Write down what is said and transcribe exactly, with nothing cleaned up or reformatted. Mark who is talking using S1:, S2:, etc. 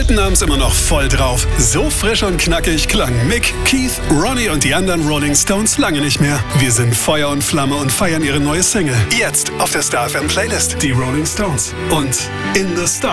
S1: Heute abends immer noch voll drauf. So frisch und knackig klang Mick, Keith, Ronnie und die anderen Rolling Stones lange nicht mehr. Wir sind Feuer und Flamme und feiern ihre neue Single. Jetzt auf der Star F M Playlist. Die Rolling Stones und In the Star.